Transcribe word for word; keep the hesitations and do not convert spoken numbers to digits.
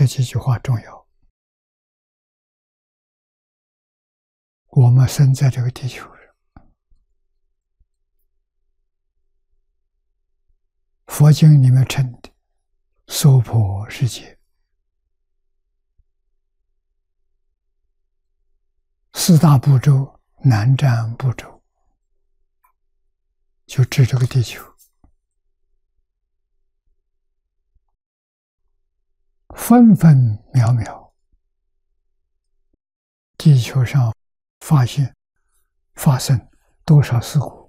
这几句话重要。我们生在这个地球上，佛经里面称的娑婆世界，四大部洲南瞻部洲，就指这个地球。分分秒秒，地球上发现发生多少事故？